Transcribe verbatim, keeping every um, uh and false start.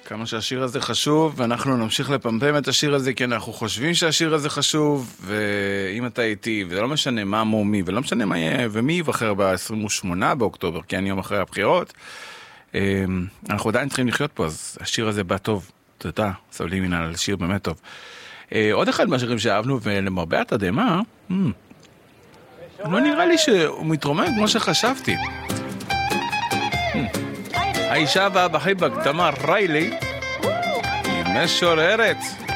כמה שהשיר הזה חשוב, ואנחנו נמשיך לפמפם את השיר הזה, כי אנחנו חושבים שהשיר הזה חשוב, ואם אתה איתי, וזה לא משנה מה מו מי, ולא משנה מה יהיה, ומי יבחר ב-עשרים ושמונה באוקטובר, כי אני יום אחרי הבחירות, אנחנו עדיין צריכים לחיות פה, אז השיר הזה בא טוב, תודה, סבלי מן על שיר באמת טוב. עוד אחד מהשירים שאהבנו, ולמרבה התדהמה, לא נראה לי שהוא מתרומם כמו שחשבתי. האישה והבחיבק תמר ריילי היא משוררת.